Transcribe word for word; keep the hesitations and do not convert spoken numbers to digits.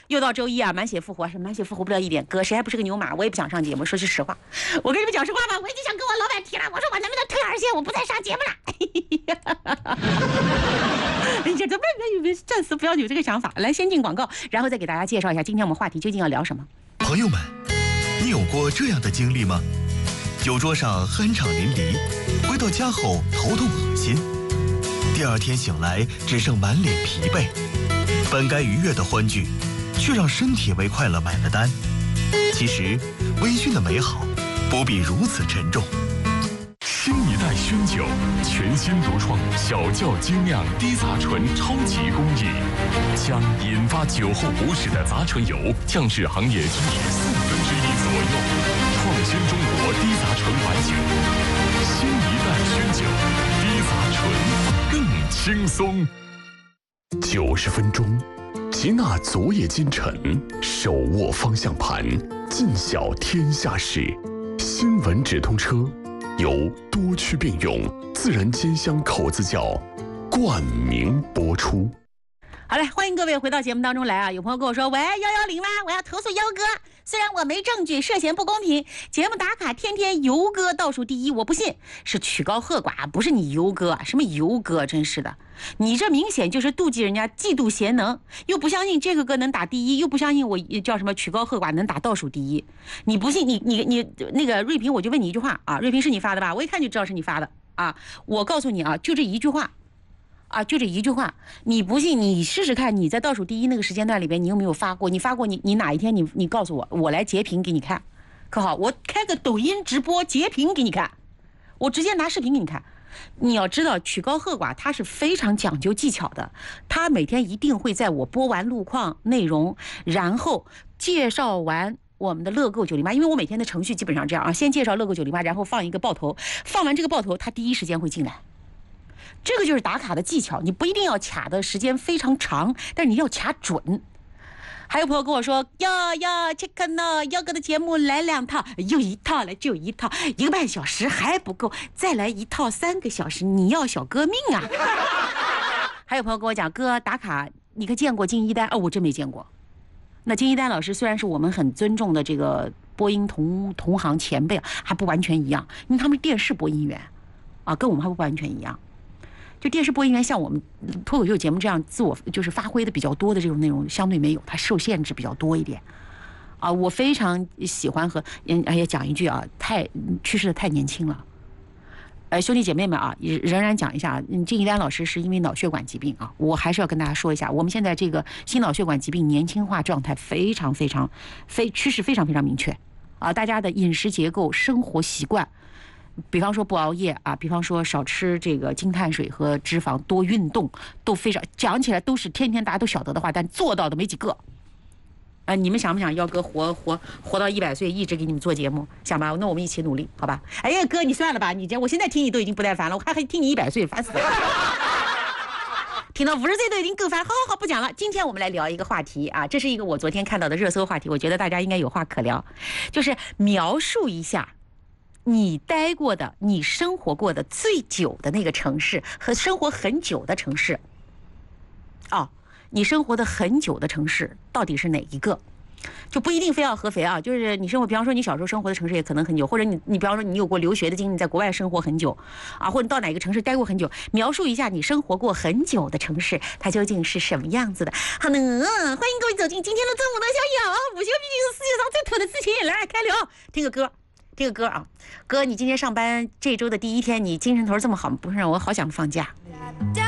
又到周一啊，满血复活是满血复活不了一点。哥，谁还不是个牛马？我也不想上节目，说句实话，我跟你们讲实话吧，我已经想跟我老板提了，我说我能不能退二线，我不再上节目了。你这怎么暂时不要有这个想法？来，先进广告，然后再给大家介绍一下今天我们话题究竟要聊什么。 朋友们，你有过这样的经历吗？酒桌上酣畅淋漓，回到家后头痛恶心，第二天醒来只剩满脸疲惫，本该愉悦的欢聚，却让身体为快乐买了单。其实，微醺的美好不必如此沉重。 新一代熏酒，全新独创小窖精酿低杂醇超级工艺，将引发酒后不适的杂醇油降至行业均值四分之一左右，创新中国低杂醇白酒。新一代熏酒，低杂醇更轻松。九十分钟，集纳昨夜今晨，手握方向盘，尽晓天下事。新闻直通车。由多区并用自然兼香口子窖冠名播出。 好嘞，欢迎各位回到节目当中来啊！有朋友跟我说：“喂，幺幺零吗？我要投诉优哥，虽然我没证据，涉嫌不公平。节目打卡天天优哥倒数第一，我不信，是曲高和寡，不是你优哥，什么优哥，真是的！你这明显就是妒忌人家，嫉妒贤能，又不相信这个歌能打第一，又不相信我叫什么曲高和寡能打倒数第一。你不信，你你你那个瑞平，我就问你一句话啊，瑞平是你发的吧？我一看就知道是你发的啊！我告诉你啊，就这一句话。”啊，就这一句话，你不信，你试试看，你在倒数第一那个时间段里边，你有没有发过？你发过你，你哪一天你你告诉我，我来截屏给你看，可好？我开个抖音直播截屏给你看，我直接拿视频给你看。你要知道，曲高和寡他是非常讲究技巧的，他每天一定会在我播完路况内容，然后介绍完我们的乐购九零八，因为我每天的程序基本上这样啊，先介绍乐购九零八，然后放一个爆头，放完这个爆头，他第一时间会进来。这个就是打卡的技巧，你不一定要卡的时间非常长，但是你要卡准。还有朋友跟我说，要要 check 呢，耀哥的节目来两套，又一套了，就一套，一个半小时还不够，再来一套三个小时，你要小哥命啊！还有朋友跟我讲，哥打卡，你可见过金一丹？哦，我真没见过。那金一丹老师虽然是我们很尊重的这个播音同同行前辈，还不完全一样，因为他们是电视播音员啊，跟我们还不完全一样。就电视播音员像我们脱口秀节目这样自我就是发挥的比较多的这种内容相对没有，它受限制比较多一点啊。我非常喜欢和嗯哎呀讲一句啊，太去世的太年轻了。呃，兄弟姐妹们啊，仍然讲一下，嗯，金一丹老师是因为脑血管疾病啊，我还是要跟大家说一下，我们现在这个心脑血管疾病年轻化状态非常非常非趋势非常非常明确啊，大家的饮食结构、生活习惯。比方说不熬夜啊，比方说少吃这个精碳水和脂肪，多运动，都非常讲起来都是天天大家都晓得的话，但做到的没几个。啊、呃，你们想不想耀哥活活活到一百岁，一直给你们做节目？想吧，那我们一起努力，好吧？哎呀，哥，你算了吧，你这我现在听你都已经不耐烦了，我还还听你一百岁，烦死了。听到五十岁都已经够烦，好好好，不讲了。今天我们来聊一个话题啊，这是一个我昨天看到的热搜话题，我觉得大家应该有话可聊，就是描述一下。你待过的、你生活过的最久的那个城市和生活很久的城市，哦，你生活的很久的城市到底是哪一个？就不一定非要合肥啊，就是你生活，比方说你小时候生活的城市也可能很久，或者你你比方说你有过留学的经历，在国外生活很久啊，或者你到哪个城市待过很久，描述一下你生活过很久的城市，它究竟是什么样子的？好呢，欢迎各位走进今天的中午的小友，午休毕竟是世界上最土的事情，来开聊，听个歌。听个歌啊，哥，你今天上班这周的第一天，你精神头这么好，不是让我好想放假。